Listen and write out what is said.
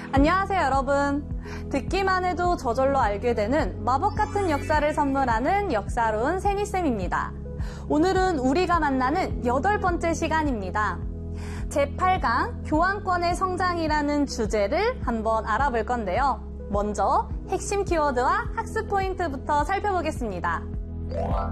안녕하세요, 여러분. 듣기만 해도 저절로 알게 되는 마법 같은 역사를 선물하는 역사로운 세니쌤입니다. 오늘은 우리가 만나는 8번째 시간입니다. 제8강 교환권의 성장이라는 주제를 한번 알아볼 건데요. 먼저 핵심 키워드와 학습 포인트부터 살펴보겠습니다.